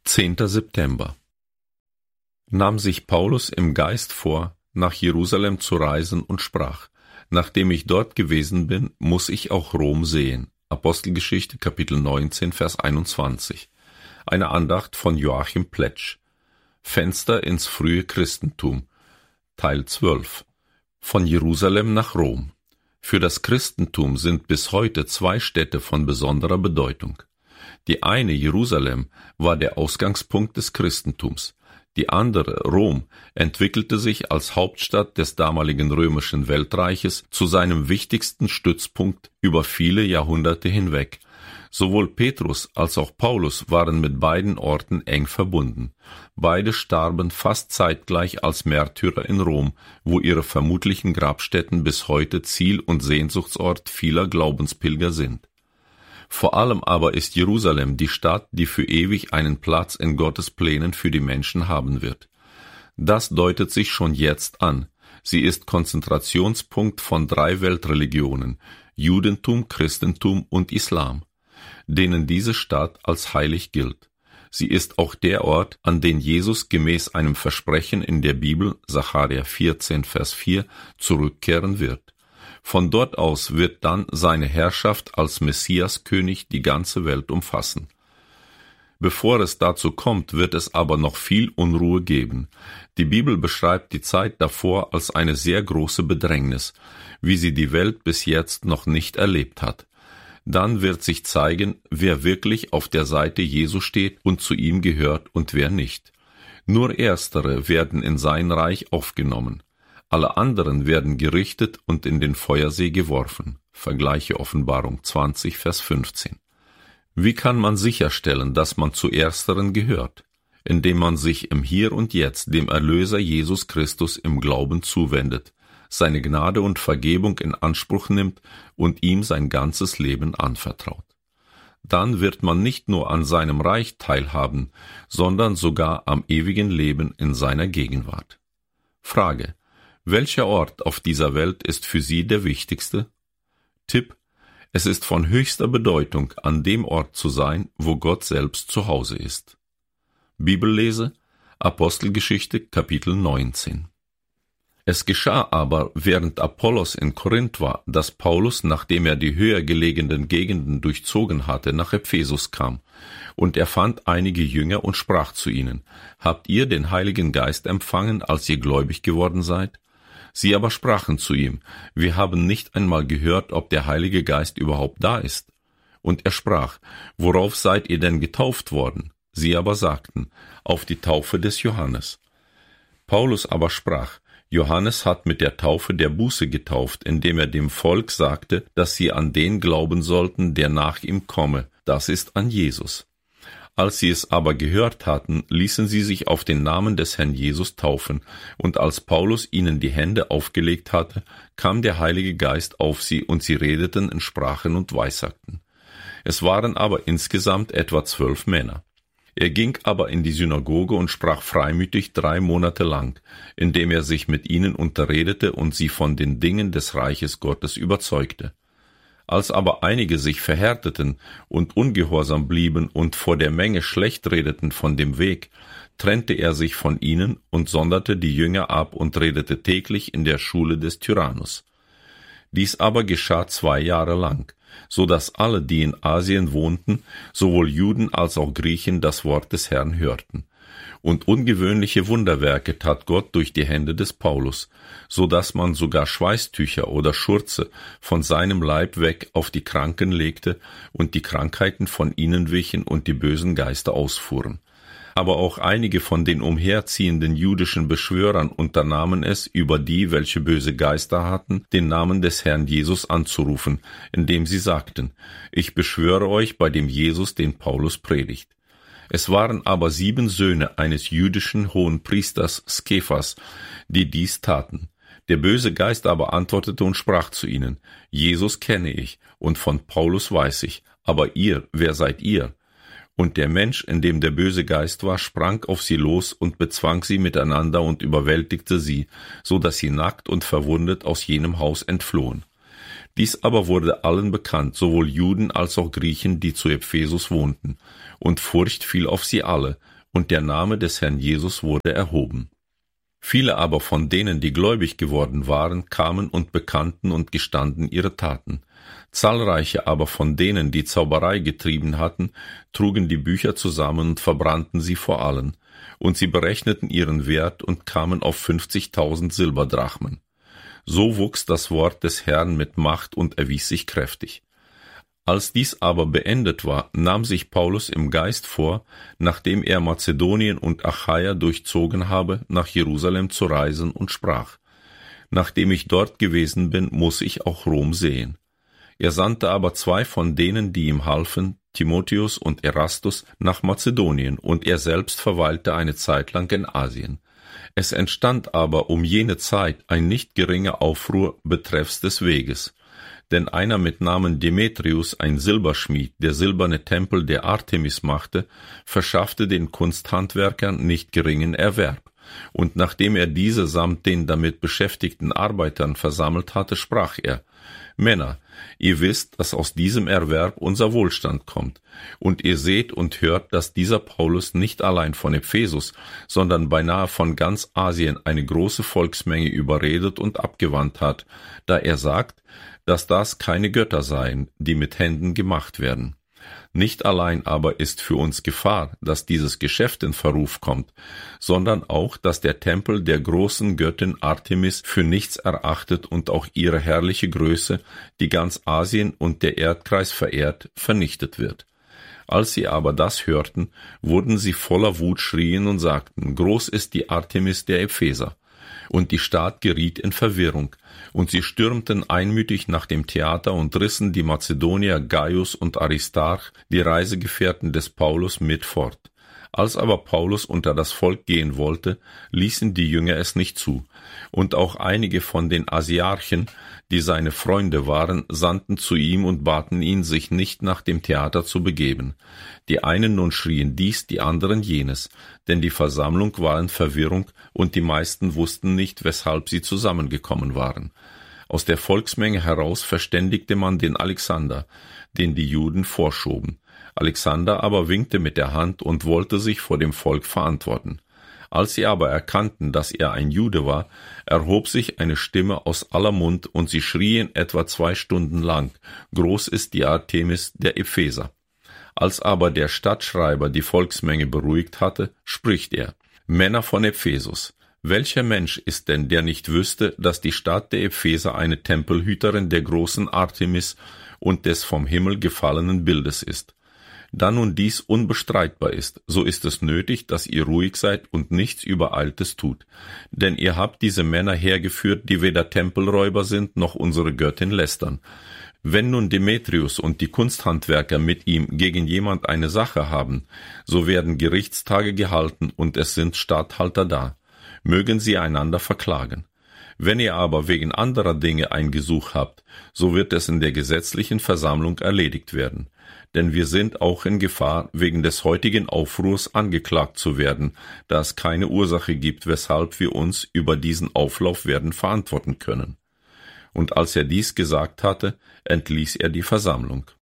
10. September. Nahm sich Paulus im Geist vor, nach Jerusalem zu reisen und sprach: Nachdem ich dort gewesen bin, muss ich auch Rom sehen. Apostelgeschichte, Kapitel 19, Vers 21. Eine Andacht von Joachim Pletsch. Fenster ins frühe Christentum. Teil 12. Von Jerusalem nach Rom. Für das Christentum sind bis heute zwei Städte von besonderer Bedeutung. Die eine, Jerusalem, war der Ausgangspunkt des Christentums. Die andere, Rom, entwickelte sich als Hauptstadt des damaligen römischen Weltreiches zu seinem wichtigsten Stützpunkt über viele Jahrhunderte hinweg. Sowohl Petrus als auch Paulus waren mit beiden Orten eng verbunden. Beide starben fast zeitgleich als Märtyrer in Rom, wo ihre vermutlichen Grabstätten bis heute Ziel und Sehnsuchtsort vieler Glaubenspilger sind. Vor allem aber ist Jerusalem die Stadt, die für ewig einen Platz in Gottes Plänen für die Menschen haben wird. Das deutet sich schon jetzt an. Sie ist Konzentrationspunkt von 3 Weltreligionen: Judentum, Christentum und Islam, denen diese Stadt als heilig gilt. Sie ist auch der Ort, an den Jesus gemäß einem Versprechen in der Bibel, Sacharja 14, Vers 4, zurückkehren wird. Von dort aus wird dann seine Herrschaft als Messiaskönig die ganze Welt umfassen. Bevor es dazu kommt, wird es aber noch viel Unruhe geben. Die Bibel beschreibt die Zeit davor als eine sehr große Bedrängnis, wie sie die Welt bis jetzt noch nicht erlebt hat. Dann wird sich zeigen, wer wirklich auf der Seite Jesu steht und zu ihm gehört und wer nicht. Nur Erstere werden in sein Reich aufgenommen. Alle anderen werden gerichtet und in den Feuersee geworfen. Vergleiche Offenbarung 20, Vers 15. Wie kann man sicherstellen, dass man zu Ersteren gehört? Indem man sich im Hier und Jetzt dem Erlöser Jesus Christus im Glauben zuwendet, seine Gnade und Vergebung in Anspruch nimmt und ihm sein ganzes Leben anvertraut. Dann wird man nicht nur an seinem Reich teilhaben, sondern sogar am ewigen Leben in seiner Gegenwart. Frage: Welcher Ort auf dieser Welt ist für Sie der wichtigste? Tipp: Es ist von höchster Bedeutung, an dem Ort zu sein, wo Gott selbst zu Hause ist. Bibellese: Apostelgeschichte, Kapitel 19. Es geschah aber, während Apollos in Korinth war, dass Paulus, nachdem er die höher gelegenen Gegenden durchzogen hatte, nach Ephesus kam. Und er fand einige Jünger und sprach zu ihnen: Habt ihr den Heiligen Geist empfangen, als ihr gläubig geworden seid? Sie aber sprachen zu ihm: Wir haben nicht einmal gehört, ob der Heilige Geist überhaupt da ist. Und er sprach: Worauf seid ihr denn getauft worden? Sie aber sagten: Auf die Taufe des Johannes. Paulus aber sprach: Johannes hat mit der Taufe der Buße getauft, indem er dem Volk sagte, dass sie an den glauben sollten, der nach ihm komme, das ist an Jesus. Als sie es aber gehört hatten, ließen sie sich auf den Namen des Herrn Jesus taufen, und als Paulus ihnen die Hände aufgelegt hatte, kam der Heilige Geist auf sie, und sie redeten in Sprachen und Weissagten. Es waren aber insgesamt etwa 12 Männer. Er ging aber in die Synagoge und sprach freimütig 3 Monate lang, indem er sich mit ihnen unterredete und sie von den Dingen des Reiches Gottes überzeugte. Als aber einige sich verhärteten und ungehorsam blieben und vor der Menge schlecht redeten von dem Weg, trennte er sich von ihnen und sonderte die Jünger ab und redete täglich in der Schule des Tyrannus. Dies aber geschah 2 Jahre lang, so dass alle, die in Asien wohnten, sowohl Juden als auch Griechen, das Wort des Herrn hörten. Und ungewöhnliche Wunderwerke tat Gott durch die Hände des Paulus, so dass man sogar Schweißtücher oder Schurze von seinem Leib weg auf die Kranken legte und die Krankheiten von ihnen wichen und die bösen Geister ausfuhren. Aber auch einige von den umherziehenden jüdischen Beschwörern unternahmen es, über die, welche böse Geister hatten, den Namen des Herrn Jesus anzurufen, indem sie sagten: Ich beschwöre euch bei dem Jesus, den Paulus predigt. Es waren aber 7 Söhne eines jüdischen Hohenpriesters Skephas, die dies taten. Der böse Geist aber antwortete und sprach zu ihnen: Jesus kenne ich, und von Paulus weiß ich, aber ihr, wer seid ihr? Und der Mensch, in dem der böse Geist war, sprang auf sie los und bezwang sie miteinander und überwältigte sie, so dass sie nackt und verwundet aus jenem Haus entflohen. Dies aber wurde allen bekannt, sowohl Juden als auch Griechen, die zu Ephesus wohnten, und Furcht fiel auf sie alle, und der Name des Herrn Jesus wurde erhoben. Viele aber von denen, die gläubig geworden waren, kamen und bekannten und gestanden ihre Taten. Zahlreiche aber von denen, die Zauberei getrieben hatten, trugen die Bücher zusammen und verbrannten sie vor allen. Und sie berechneten ihren Wert und kamen auf 50.000 Silberdrachmen. So wuchs das Wort des Herrn mit Macht und erwies sich kräftig. Als dies aber beendet war, nahm sich Paulus im Geist vor, nachdem er Mazedonien und Achaia durchzogen habe, nach Jerusalem zu reisen und sprach: Nachdem ich dort gewesen bin, muss ich auch Rom sehen. Er sandte aber 2 von denen, die ihm halfen, Timotheus und Erastus, nach Mazedonien, und er selbst verweilte eine Zeit lang in Asien. Es entstand aber um jene Zeit ein nicht geringer Aufruhr betreffs des Weges. Denn einer mit Namen Demetrius, ein Silberschmied, der silberne Tempel der Artemis machte, verschaffte den Kunsthandwerkern nicht geringen Erwerb. Und nachdem er diese samt den damit beschäftigten Arbeitern versammelt hatte, sprach er: Männer, ihr wisst, dass aus diesem Erwerb unser Wohlstand kommt. Und ihr seht und hört, dass dieser Paulus nicht allein von Ephesus, sondern beinahe von ganz Asien eine große Volksmenge überredet und abgewandt hat, da er sagt, dass das keine Götter seien, die mit Händen gemacht werden. Nicht allein aber ist für uns Gefahr, dass dieses Geschäft in Verruf kommt, sondern auch, dass der Tempel der großen Göttin Artemis für nichts erachtet und auch ihre herrliche Größe, die ganz Asien und der Erdkreis verehrt, vernichtet wird. Als sie aber das hörten, wurden sie voller Wut, schrien und sagten: Groß ist die Artemis der Epheser. Und die Stadt geriet in Verwirrung, und sie stürmten einmütig nach dem Theater und rissen die Mazedonier Gaius und Aristarch, die Reisegefährten des Paulus, mit fort. Als aber Paulus unter das Volk gehen wollte, ließen die Jünger es nicht zu, und auch einige von den Asiarchen, die seine Freunde waren, sandten zu ihm und baten ihn, sich nicht nach dem Theater zu begeben. Die einen nun schrien dies, die anderen jenes, denn die Versammlung war in Verwirrung, und die meisten wussten nicht, weshalb sie zusammengekommen waren. Aus der Volksmenge heraus verständigte man den Alexander, den die Juden vorschoben. Alexander aber winkte mit der Hand und wollte sich vor dem Volk verantworten. Als sie aber erkannten, dass er ein Jude war, erhob sich eine Stimme aus aller Mund, und sie schrien etwa 2 Stunden lang: Groß ist die Artemis der Epheser. Als aber der Stadtschreiber die Volksmenge beruhigt hatte, spricht er: Männer von Ephesus, welcher Mensch ist denn, der nicht wüsste, dass die Stadt der Epheser eine Tempelhüterin der großen Artemis und des vom Himmel gefallenen Bildes ist? Da nun dies unbestreitbar ist, so ist es nötig, dass ihr ruhig seid und nichts Übereiltes tut. Denn ihr habt diese Männer hergeführt, die weder Tempelräuber sind, noch unsere Göttin lästern. Wenn nun Demetrius und die Kunsthandwerker mit ihm gegen jemand eine Sache haben, so werden Gerichtstage gehalten und es sind Statthalter da. Mögen sie einander verklagen. Wenn ihr aber wegen anderer Dinge ein Gesuch habt, so wird es in der gesetzlichen Versammlung erledigt werden. Denn wir sind auch in Gefahr, wegen des heutigen Aufruhrs angeklagt zu werden, da es keine Ursache gibt, weshalb wir uns über diesen Auflauf werden verantworten können. Und als er dies gesagt hatte, entließ er die Versammlung.